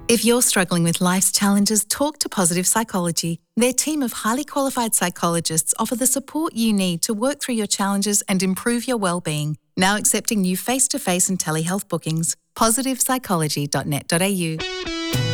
If you're struggling with life's challenges, talk to Positive Psychology. Their team of highly qualified psychologists offer the support you need to work through your challenges and improve your well-being. Now accepting new face-to-face and telehealth bookings. PositivePsychology.net.au.